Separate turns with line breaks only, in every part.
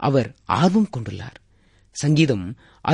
அவர் ஆர்வம் கொண்டுள்ளார். சங்கீதம்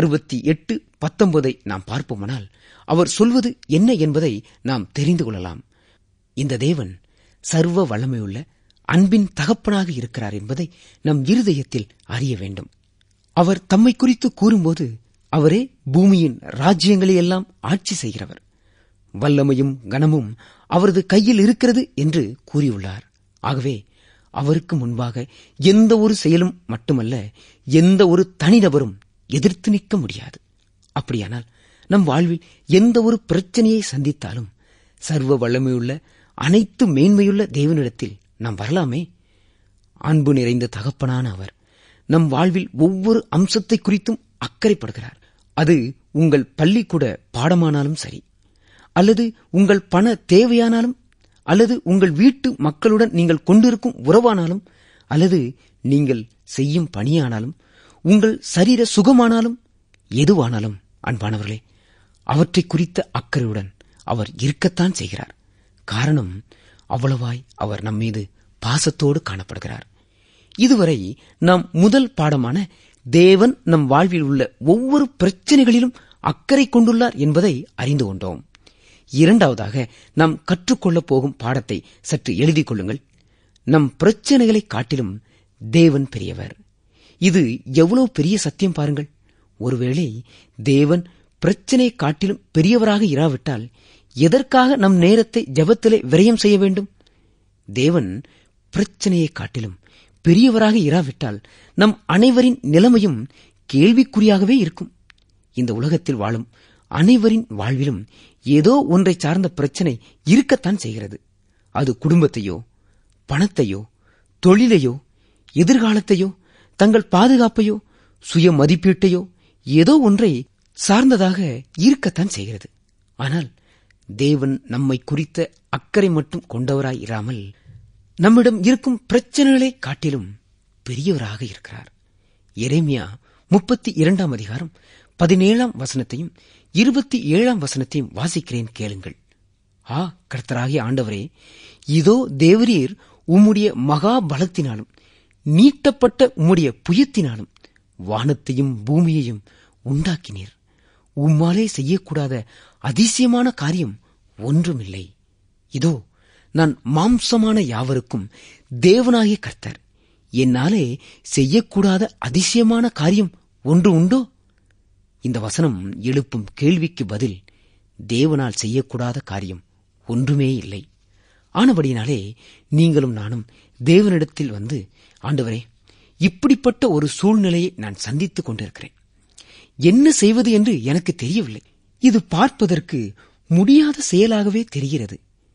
68:19 நாம் பார்ப்போமானால் அவர் சொல்வது என்ன என்பதை நாம் தெரிந்து கொள்ளலாம். இந்த தேவன் சர்வ வல்லமையுள்ள அன்பின் தகப்பனாக இருக்கிறார் என்பதை நம் இருதயத்தில் அறிய வேண்டும். அவர் தம்மை குறித்து கூறும்போது அவரே பூமியின் ராஜ்யங்களையெல்லாம் ஆட்சி செய்கிறவர், வல்லமையும் கனமும் அவரது கையில் இருக்கிறது என்று கூறியுள்ளார். ஆகவே அவருக்கு முன்பாக எந்த ஒரு செயலும் மட்டுமல்ல, எந்த ஒரு தனிநபரும் எதிர்த்து நிற்க முடியாது. அப்படியானால் நம் வாழ்வில் எந்த ஒரு பிரச்சனையை சந்தித்தாலும் சர்வ வல்லமையுள்ள அனைத்து மேன்மையுள்ள தேவனிடத்தில் நாம் வரலாமே. அன்பு நிறைந்த தகப்பனான அவர் நம் வாழ்வில் ஒவ்வொரு அம்சத்தை குறித்தும் அக்கறைப்படுகிறார். அது உங்கள் பள்ளிக்கூட பாடமானாலும் சரி, அல்லது உங்கள் பண தேவையானாலும், அல்லது உங்கள் வீட்டு மக்களுடன் நீங்கள் கொண்டிருக்கும் உறவானாலும், அல்லது நீங்கள் செய்யும் பணியானாலும், உங்கள் சரீர சுகமானாலும், எதுவானாலும் அன்பானவர்களே, அவற்றை குறித்த அக்கறையுடன் அவர் இருக்கத்தான் செய்கிறார். காரணம், அவ்வளவாய் அவர் நம்மீது பாசத்தோடு காணப்படுகிறார். இதுவரை நாம் முதல் பாடமான தேவன் நம் வாழ்வில் உள்ள ஒவ்வொரு பிரச்சனைகளிலும் அக்கறை கொண்டுள்ளார் என்பதை அறிந்து கொண்டோம். இரண்டாவதாக நாம் கற்றுக்கொள்ளப் போகும் பாடத்தை சற்று எழுதிக் கொள்ளுங்கள். நம் பிரச்சனைகளை காட்டிலும் தேவன் பெரியவர். இது எவ்வளவு பெரிய சத்தியம் பாருங்கள். ஒருவேளை தேவன் பிரச்சனையை காட்டிலும் பெரியவராக இராவிட்டால் எதற்காக நம் நேரத்தை ஜெபத்திலே விரயம் செய்ய வேண்டும்? தேவன் பிரச்சனையை காட்டிலும் பெரியவராக இராவிட்டால் நம் அனைவரின் நிலைமையும் கேள்விக்குறியாகவே இருக்கும். இந்த உலகத்தில் வாழும் அனைவரின் வாழ்விலும் ஏதோ ஒன்றை சார்ந்த பிரச்சனை இருக்கத்தான் செய்கிறது. அது குடும்பத்தையோ, பணத்தையோ, தொழிலையோ, எதிர்காலத்தையோ, தங்கள் பாதுகாப்பையோ, சுய மதிப்பீட்டையோ ஏதோ ஒன்றை சார்ந்ததாக இருக்கத்தான் செய்கிறது. ஆனால் தேவன் நம்மை குறித்த அக்கறை மட்டும் கொண்டவராய் இராமல் நம்மிடம் இருக்கும் பிரச்சனைகளை காட்டிலும் பெரியவராக இருக்கிறார். எரேமியா 32 17 27 வாசிக்கிறேன், கேளுங்கள். கர்த்தராகிய ஆண்டவரே, இதோ தேவரீர் உம்முடைய மகா பலத்தினாலும் நீட்டப்பட்ட உம்முடைய புயத்தினாலும் வானத்தையும் பூமியையும் உண்டாக்கினீர். உம்மாலே செய்யக்கூடாத அதிசயமான காரியம் ஒன்றுமில்லை. இதோ நான் மாம்சமான யாவருக்கும் தேவனாகிய கர்த்தர். என்னாலே செய்யக்கூடாத அதிசயமான காரியம் ஒன்று உண்டோ? இந்த வசனம் எழுப்பும் கேள்விக்கு பதில், தேவனால் செய்யக்கூடாத காரியம் ஒன்றுமே இல்லை. ஆனபடியினாலே நீங்களும் நானும் தேவனிடத்தில் வந்து, ஆண்டவரே, இப்படிப்பட்ட ஒரு சூழ்நிலையை நான் சந்தித்துக் கொண்டிருக்கிறேன். என்ன செய்வது என்று எனக்கு தெரியவில்லை. இது பார்ப்பதற்கு முடியாத செயலாகவே தெரிகிறது.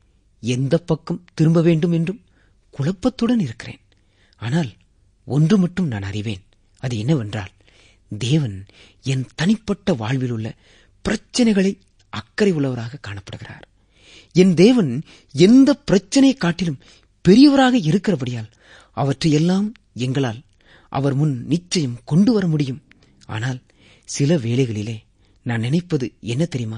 எந்த பக்கம் திரும்ப வேண்டும் என்றும் குழப்பத்துடன் இருக்கிறேன். ஆனால் ஒன்று மட்டும் நான் அறிவேன். அது என்னவென்றால், தேவன் என் தனிப்பட்ட வாழ்வில் உள்ள பிரச்சனைகளை அக்கறை உள்ளவராக காணப்படுகிறார். என் தேவன் எந்த பிரச்சனையை காட்டிலும் பெரியவராக இருக்கிறபடியால் அவற்றையெல்லாம் எங்களால் அவர் முன் நிச்சயம் கொண்டு வர முடியும். ஆனால் சில வேளைகளிலே நான் நினைப்பது என்ன தெரியுமா?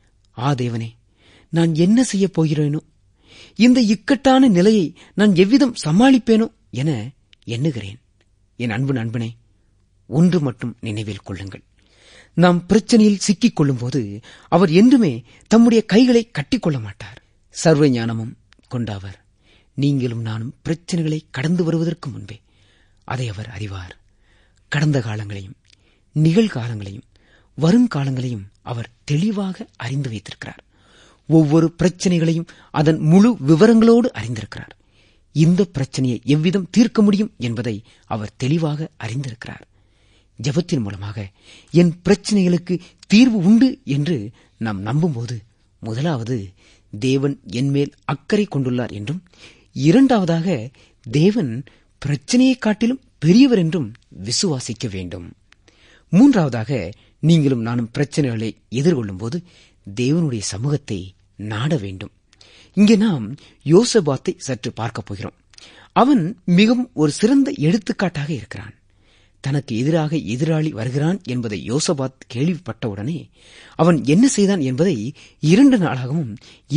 தேவனே, நான் என்ன செய்யப் போகிறேனோ, இந்த இக்கட்டான நிலையை நான் எவ்விதம் சமாளிப்பேனோ என எண்ணுகிறேன். என் அன்பு நண்பனே, ஒன்று மட்டும் நினைவில் கொள்ளுங்கள். நாம் பிரச்சனையில் சிக்கிக் கொள்ளும் போது அவர் என்றுமே தம்முடைய கைகளை கட்டிக்கொள்ள மாட்டார். சர்வ ஞானமும் கொண்ட அவர் நீங்களும் நானும் பிரச்சனைகளை கடந்து வருவதற்கு முன்பே அதை அவர் அறிவார். கடந்த காலங்களையும் நிகழ்காலங்களையும் வருங்காலங்களையும் அவர் தெளிவாக அறிந்து வைத்திருக்கிறார். ஒவ்வொரு பிரச்சனைகளையும் அதன் முழு விவரங்களோடு அறிந்திருக்கிறார். இந்த பிரச்சனையை எவ்விதம் தீர்க்க முடியும் என்பதை அவர் தெளிவாக அறிந்திருக்கிறார். ஜெபத்தின் மூலமாக என் பிரச்சனைகளுக்கு தீர்வு உண்டு என்று நாம் நம்பும்போது, முதலாவது தேவன் என்மேல் அக்கறை கொண்டுள்ளார் என்றும், இரண்டாவதாக தேவன் பிரச்சனையை காட்டிலும் பெரியவர் என்றும் விசுவாசிக்க வேண்டும். மூன்றாவதாக, நீங்களும் நானும் பிரச்சனைகளை எதிர்கொள்ளும் போது தேவனுடைய சமூகத்தை நாட வேண்டும். இங்கே நாம் யோசபாத்தை சற்று பார்க்கப் போகிறோம். அவன் மிகவும் ஒரு சிறந்த எடுத்துக்காட்டாக இருக்கிறான். தனக்கு எதிராக எதிராளி வருகிறான் என்பதை யோசபாத் கேள்விப்பட்டவுடனே அவன் என்ன செய்தான் என்பதை 2 நாளாகவும்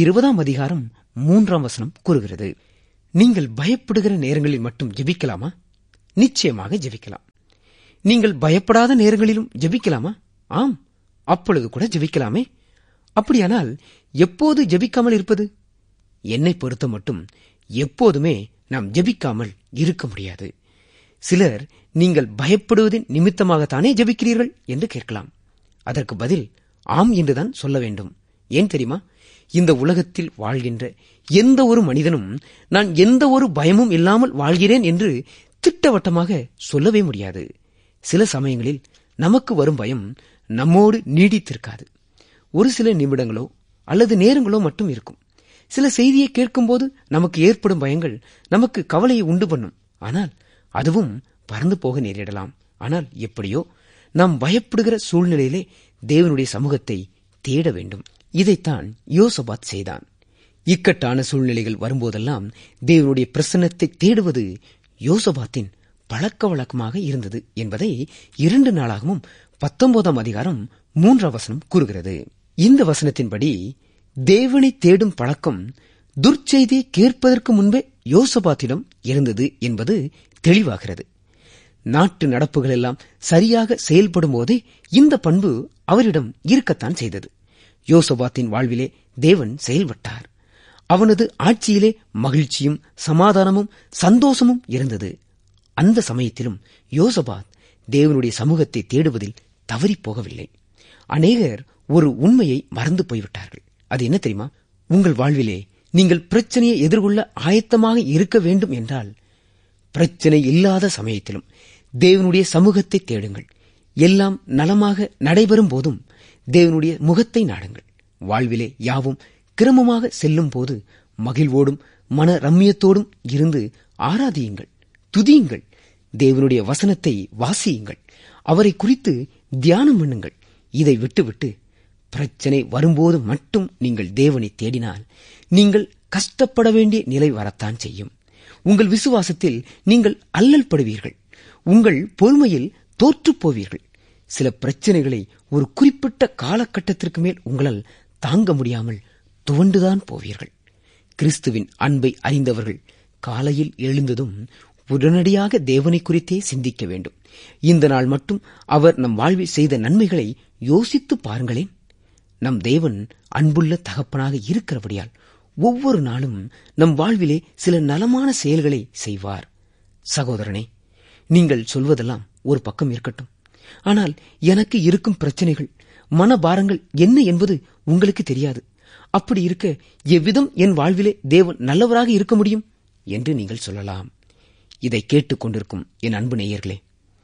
20 கூறுகிறது. நீங்கள் பயப்படுகிற நேரங்களில் மட்டும் ஜெபிக்கலாமா? நிச்சயமாக ஜெபிக்கலாம். நீங்கள் பயப்படாத நேரங்களிலும் ஜெபிக்கலாமா? ஆம், அப்பொழுது கூட ஜெபிக்கலாமே. அப்படியானால் எப்போது ஜெபிக்காமல் இருப்பது? என்னை பொறுத்த மட்டும் எப்போதுமே நாம் ஜெபிக்காமல் இருக்க முடியாது. சிலர், நீங்கள் பயப்படுவதின் நிமித்தமாகத்தானே ஜெபிக்கிறீர்கள் என்று கேட்கலாம். அதற்கு பதில் ஆம் என்றுதான் சொல்ல வேண்டும். ஏன் தெரியுமா? இந்த உலகத்தில் வாழ்கின்ற எந்த ஒரு மனிதனும் நான் எந்த ஒரு பயமும் இல்லாமல் வாழ்கிறேன் என்று திட்டவட்டமாக சொல்லவே முடியாது. சில சமயங்களில் நமக்கு வரும் பயம் நம்மோடு நீடித்திருக்காது. ஒரு சில நிமிடங்களோ அல்லது நேரங்களோ மட்டும் இருக்கும். சில செய்தியை கேட்கும்போது நமக்கு ஏற்படும் பயங்கள் நமக்கு கவலையை உண்டு பண்ணும். ஆனால் அதுவும் பறந்து போக நேரிடலாம். ஆனால் எப்படியோ நாம் பயப்படுகிற சூழ்நிலையிலே தேவனுடைய சமூகத்தை தேட வேண்டும். இதைத்தான் யோசபாத் செய்தான். இக்கட்டான சூழ்நிலைகள் வரும்போதெல்லாம் தேவனுடைய பிரசன்னத்தை தேடுவது யோசபாத்தின் பழக்க வழக்கமாக இருந்தது என்பதை 2 நாளாகவும் 19ஆம் அதிகாரம் 3ஆம் வசனம் கூறுகிறது. இந்த வசனத்தின்படி தேவனை தேடும் பழக்கம் துர்ச்செய்தியை கேட்பதற்கு முன்பே யோசபாத்திடம் இருந்தது என்பது தெளிவாகிறது. நாட்டு நடப்புகள் எல்லாம் சரியாக செயல்படும் போதே இந்த பண்பு அவரிடம் இருக்கத்தான் செய்தது. யோசபாத்தின் வாழ்விலே தேவன் செயல்பட்டார். அவனது ஆட்சியிலே மகிழ்ச்சியும் சமாதானமும் சந்தோஷமும் இருந்தது. அந்த சமயத்திலும் யோசபாத் தேவனுடைய சமூகத்தை தேடுவதில் தவறிப் போகவில்லை. அநேகர் ஒரு உண்மையை மறந்து போய்விட்டார்கள். அது என்ன தெரியுமா? உங்கள் வாழ்விலே நீங்கள் பிரச்சனையை எதிர்கொள்ள ஆயத்தமாக இருக்க வேண்டும் என்றால், பிரச்சனை இல்லாத சமயத்திலும் தேவனுடைய சமூகத்தை தேடுங்கள். எல்லாம் நலமாக நடைபெறும் போதும் தேவனுடைய முகத்தை நாடுங்கள். வாழ்விலே யாவும் கிரமமாக செல்லும் போது மகிழ்வோடும் மன ரம்மியத்தோடும் இருந்து ஆராதியுங்கள், துதியுங்கள், தேவனுடைய வசனத்தை வாசியுங்கள், அவரை குறித்து தியானம் பண்ணுங்கள். இதை விட்டுவிட்டு பிரச்சனை வரும்போது மட்டும் நீங்கள் தேவனை தேடினால் நீங்கள் கஷ்டப்பட வேண்டிய நிலை வரத்தான் செய்யும். உங்கள் விசுவாசத்தில் நீங்கள் அல்லல் படுவீர்கள். உங்கள் பொறுமையில் தோற்றுப் போவீர்கள். சில பிரச்சனைகளை ஒரு குறிப்பிட்ட காலகட்டத்திற்கு மேல் உங்களால் தாங்க முடியாமல் துவண்டுதான் போவீர்கள். கிறிஸ்துவின் அன்பை அறிந்தவர்கள் காலையில் எழுந்ததும் உடனடியாக தேவனை குறித்தே சிந்திக்க வேண்டும். இந்த நாள் மட்டும் அவர் நம் வாழ்வில் செய்த நன்மைகளை யோசித்து பாருங்களேன். நம் தேவன் அன்புள்ள தகப்பனாக இருக்கிறபடியால் ஒவ்வொரு நாளும் நம் வாழ்விலே சில நலமான செயல்களை செய்வார். சகோதரனே, நீங்கள் சொல்வதெல்லாம் ஒரு பக்கம் இருக்கட்டும். ஆனால் எனக்கு இருக்கும் பிரச்சனைகள், மனபாரங்கள் என்ன என்பது உங்களுக்கு தெரியாது. அப்படி இருக்க எவ்விதம் என் வாழ்விலே தேவன் நல்லவராக இருக்க முடியும் என்று நீங்கள் சொல்லலாம். இதை கேட்டுக் கொண்டிருக்கும் என் அன்பு நேயர்களே,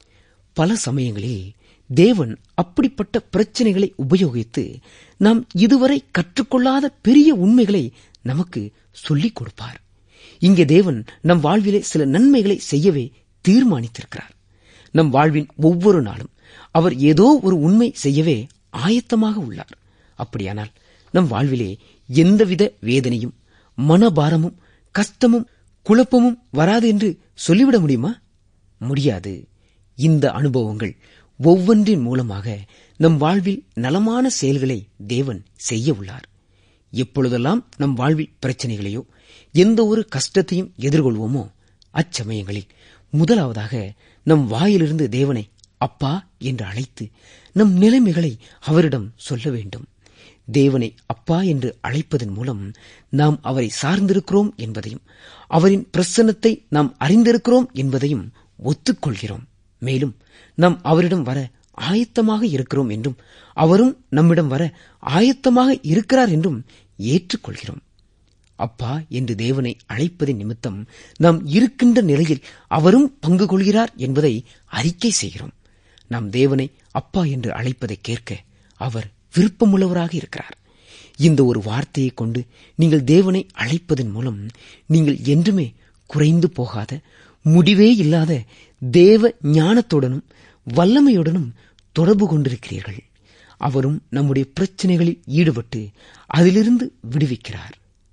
பல சமயங்களில் தேவன் அப்படிப்பட்ட பிரச்சனைகளை உபயோகித்து நாம் இதுவரை கற்றுக்கொள்ளாத பெரிய உண்மைகளை நமக்கு சொல்லிக் கொடுப்பார். இங்கே தேவன் நம் வாழ்விலே சில நன்மைகளை செய்யவே தீர்மானித்திருக்கிறார். நம் வாழ்வின் ஒவ்வொரு நாளும் அவர் ஏதோ ஒரு உண்மை செய்யவே ஆயத்தமாக உள்ளார். அப்படியானால் நம் வாழ்விலே எந்தவித வேதனையும், மனபாரமும், கஷ்டமும், குழப்பமும் வராது என்று சொல்லிவிட முடியுமா? முடியாது. இந்த அனுபவங்கள் ஒவ்வொன்றின் மூலமாக நம் வாழ்வில் நலமான செயல்களை தேவன் செய்ய உள்ளார். எப்பொழுதெல்லாம் நம் வாழ்வில் பிரச்சனைகளையோ எந்த ஒரு கஷ்டத்தையும் எதிர்கொள்வோமோ அச்சமயங்களில் முதலாவதாக நம் வாயிலிருந்து தேவனை அப்பா என்று அழைத்து நம் நிலைமைகளை அவரிடம் சொல்ல வேண்டும். தேவனை அப்பா என்று அழைப்பதன் மூலம் நாம் அவரை சார்ந்திருக்கிறோம் என்பதையும் அவரின் பிரசன்னத்தை நாம் அறிந்திருக்கிறோம் என்பதையும் ஒத்துக்கொள்கிறோம். மேலும் நாம் அவரிடம் வர ஆயத்தமாக இருக்கிறோம் என்றும் அவரும் நம்மிடம் வர ஆயத்தமாக இருக்கிறார் என்றும் ஏற்றுக்கொள்கிறோம். அப்பா என்று தேவனை அழைப்பதின் நிமித்தம் நாம் இருக்கின்ற நிலையில் அவரும் பங்கு கொள்கிறார் என்பதை அறிக்கை செய்கிறோம். நாம் தேவனை அப்பா என்று அழைப்பதை கேட்க அவர் விருப்பமுள்ளவராக இருக்கிறார். இந்த ஒரு வார்த்தையை கொண்டு நீங்கள் தேவனை அழைப்பதன் மூலம் நீங்கள் என்றுமே குறைந்து போகாத, முடிவே இல்லாத தேவ ஞானத்துடனும் வல்லமையுடனும் தொடர்பு கொண்டிருக்கிறீர்கள். அவரும் நம்முடைய பிரச்சனைகளில் ஈடுபட்டு அதிலிருந்து விடுவிக்கிறார்.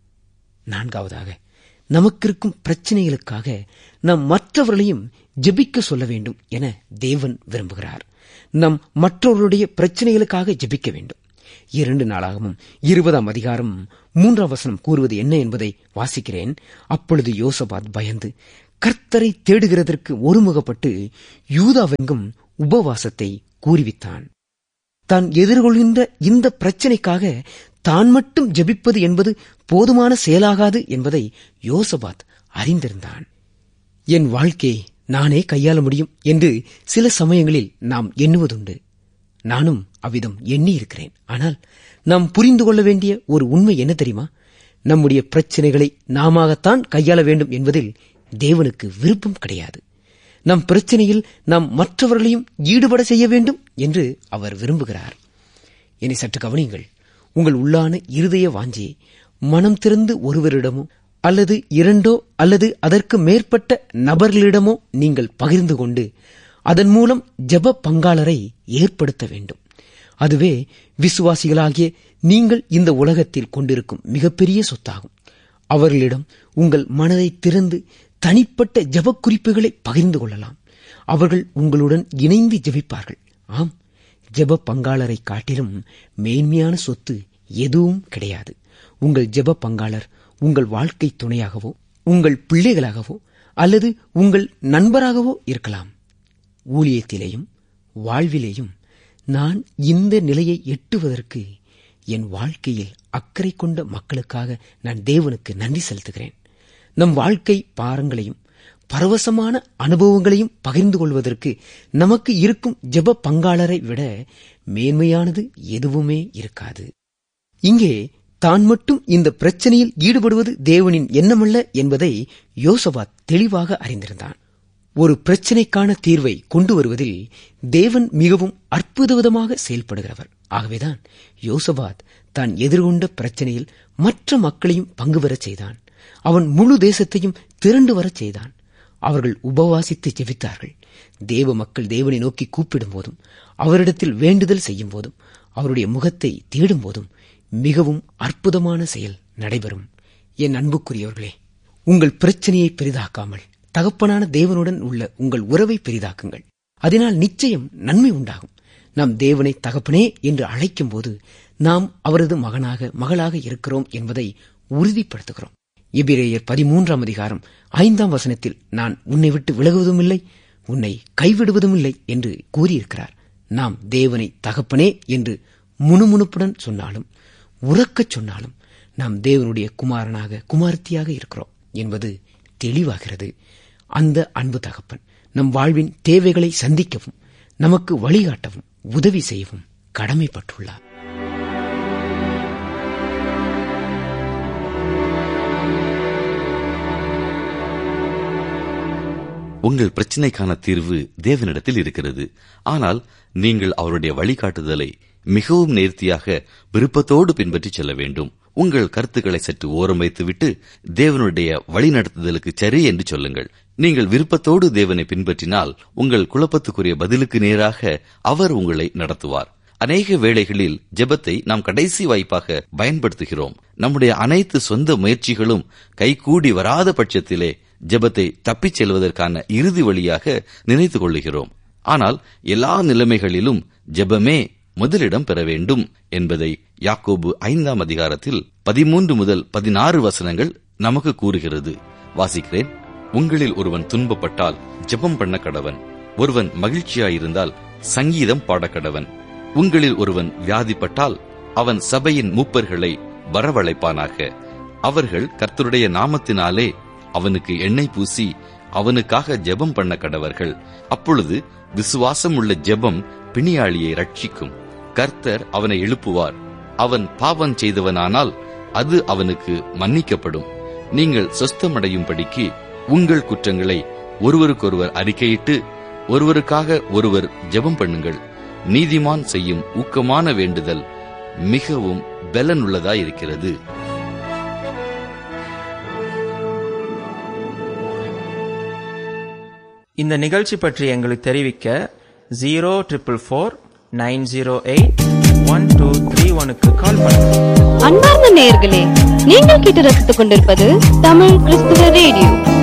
4வது, நமக்கிருக்கும் பிரச்சனைகளுக்காக நாம் மற்றவர்களையும் ஜெபிக்க சொல்ல வேண்டும் என தேவன் விரும்புகிறார். நாம் மற்றவர்களுடைய பிரச்சனைகளுக்காக ஜெபிக்க வேண்டும். 2 நாளாகவும் 20ஆம் அதிகாரம் 3ஆம் வசனம் கூறுவது என்ன என்பதை வாசிக்கிறேன். அப்பொழுது யோசபாத் பயந்து கர்த்தரை தேடுகிறதற்கு ஒருமுகப்பட்டு யூதாவெங்கும் உபவாசத்தை கூறுவித்தான். தான் எதிர்கொள்கின்ற இந்த பிரச்சினைக்காக தான் மட்டும் ஜெபிப்பது என்பது போதுமான செயலாகாது என்பதை யோசபாத் அறிந்திருந்தான். என் வாழ்க்கையை நானே கையாள முடியும் என்று சில சமயங்களில் நாம் எண்ணுவதுண்டு. நானும் அவ்விதம் எண்ணியிருக்கிறேன். ஆனால் நாம் புரிந்து கொள்ள வேண்டிய ஒரு உண்மை என்ன தெரியுமா? நம்முடைய பிரச்சனைகளை நாமத்தான் கையாள வேண்டும் என்பதில் தேவனுக்கு விருப்பம் கிடையாது. நம் பிரச்சனையில் நாம் மற்றவர்களையும் ஈடுபட செய்ய வேண்டும் என்று அவர் விரும்புகிறார். என்னை சற்று கவனியுங்கள். உங்கள் உள்ளான இருதய வாஞ்சியை மனம் திறந்து ஒருவரிடமோ அல்லது இரண்டோ அல்லது அதற்கு மேற்பட்ட நபர்களிடமோ நீங்கள் பகிர்ந்து கொண்டு அதன் மூலம் ஜெப பங்காளரை ஏற்படுத்த வேண்டும். அதுவே விசுவாசிகளாகிய நீங்கள் இந்த உலகத்தில் கொண்டிருக்கும் மிகப்பெரிய சொத்தாகும். அவர்களிடம் உங்கள் மனதை திறந்து தனிப்பட்ட ஜெப குறிப்புகளை பகிர்ந்து கொள்ளலாம். அவர்கள் உங்களுடன் இணைந்து ஜெபிப்பார்கள். ஆம், ஜெப பங்காளரை காட்டிலும் மேன்மையான சொத்து எதுவும் கிடையாது. உங்கள் ஜெப பங்காளர் உங்கள் வாழ்க்கை துணையாகவோ உங்கள் பிள்ளைகளாகவோ அல்லது உங்கள் நண்பராகவோ இருக்கலாம். ஊழியத்திலேயும் வாழ்விலேயும் நான் இந்த நிலையை எட்டுவதற்கு என் வாழ்க்கையில் அக்கறை கொண்ட மக்களுக்காக நான் தேவனுக்கு நன்றி செலுத்துகிறேன். நம் வாழ்க்கை பாரங்களையும் பரவசமான அனுபவங்களையும் பகிர்ந்து கொள்வதற்கு நமக்கு இருக்கும் ஜெப பங்காளரை விட மேன்மையானது எதுவுமே இருக்காது. இங்கே தான் மட்டும் இந்த பிரச்சனையில் ஈடுபடுவது தேவனின் எண்ணமல்ல என்பதை யோசபாத் தெளிவாக அறிந்திருந்தான். ஒரு பிரச்சனைக்கான தீர்வை கொண்டு வருவதில் தேவன் மிகவும் அற்புதவிதமாக செயல்படுகிறவர். ஆகவேதான் யோசபாத் தான் எதிர்கொண்ட பிரச்சனையில் மற்ற மக்களையும் பங்கு பெறச் செய்தான். அவன் முழு தேசத்தையும் திரண்டு வரச் செய்தான். அவர்கள் உபவாசித்து ஜெபித்தார்கள். தேவ மக்கள் தேவனை நோக்கி கூப்பிடும் போதும், அவரிடத்தில் வேண்டுதல் செய்யும் போதும், அவருடைய முகத்தை தேடும் போதும் மிகவும் அற்புதமான செயல் நடைபெறும். என் அன்புக்குரியவர்களே, உங்கள் பிரச்சனையை பெரிதாக்காமல் தகப்பனான தேவனுடன் உள்ள உங்கள் உறவை பெரிதாக்குங்கள். அதனால் நிச்சயம் நன்மை உண்டாகும். நாம் தேவனை தகப்பனே என்று அழைக்கும் போது நாம் அவரது மகனாக மகளாக இருக்கிறோம் என்பதை உறுதிப்படுத்துகிறோம். எபிரேயர் 13:5 நான் உன்னை விட்டு விலகுவதும் இல்லை, உன்னை கைவிடுவதும் இல்லை என்று கூறியிருக்கிறார். நாம் தேவனை தகப்பனே என்று முணுமுணுப்புடன் சொன்னாலும் உறக்கச் சொன்னாலும் நாம் தேவனுடைய குமாரனாக குமாரத்தியாக இருக்கிறோம் என்பது தெளிவாகிறது. அந்த அன்பு தகப்பன் நம் வாழ்வின் தேவைகளை சந்திக்கவும் நமக்கு வழிகாட்டவும் உதவி செய்யவும் கடமைப்பட்டுள்ளார்.
உங்கள் பிரச்சனைக்கான தீர்வு தேவனிடத்தில் இருக்கிறது. ஆனால் நீங்கள் அவருடைய வழிகாட்டுதலை மிகவும் நேர்த்தியாக விருப்பத்தோடு பின்பற்றி செல்ல வேண்டும். உங்கள் கருத்துக்களை சற்று ஓரம் வைத்துவிட்டு தேவனுடைய வழிநடத்துதலுக்கு சரி என்று சொல்லுங்கள். நீங்கள் விருப்பத்தோடு தேவனை பின்பற்றினால் உங்கள் குழப்பத்துக்குரிய பதிலுக்கு நேராக அவர் உங்களை நடத்துவார். அநேக வேளைகளில் ஜெபத்தை நாம் கடைசி வாய்ப்பாக பயன்படுத்துகிறோம். நம்முடைய அனைத்து சொந்த முயற்சிகளும் கைகூடி வராத பட்சத்திலே ஜெபத்தை தப்பிச் செல்வதற்கான இறுதி வழியாக நினைத்துக் கொள்ளுகிறோம். ஆனால் எல்லா நிலைமைகளிலும் ஜெபமே முதலிடம் பெற வேண்டும் என்பதை யாக்கோபு 5:13-16 நமக்கு கூறுகிறது. வாசிக்கிறேன். உங்களில் ஒருவன் துன்பப்பட்டால் ஜெபம் பண்ண கடவன். ஒருவன் மகிழ்ச்சியாயிருந்தால் சங்கீதம் பாடக்கடவன். உங்களில் ஒருவன் வியாதிப்பட்டால் அவன் சபையின் மூப்பர்களை வரவழைப்பானாக. அவர்கள் கர்த்தருடைய நாமத்தினாலே அவனுக்கு எண்ணெய் பூசி அவனுக்காக ஜெபம் பண்ண கடவர்கள். அப்பொழுது விசுவாசம் உள்ள ஜெபம் பிணியாளியை ரட்சிக்கும். கர்த்தர் அவனை எழுப்புவார். அவன் பாவம் செய்தவனானால் அது அவனுக்கு மன்னிக்கப்படும். நீங்கள் சொஸ்தமடையும்படிக்கு உங்கள் குற்றங்களை ஒருவருக்கொருவர் அறிக்கையிட்டு ஒருவருக்காக ஒருவர் ஜெபம் பண்ணுங்கள். நீதிமான் செய்யும் ஊக்கமான வேண்டுதல் மிகவும் பலனுள்ளதாயிருக்கிறது.
இந்த நிகழ்ச்சி பற்றி எங்களுக்கு தெரிவிக்க 044-908-1231 கால் பண்ணுங்கள்.
அன்பார்ந்த நேயர்களே, நீங்கள் கேட்டு ரசித்துக் கொண்டிருப்பது தமிழ் கிறிஸ்துவ ரேடியோ.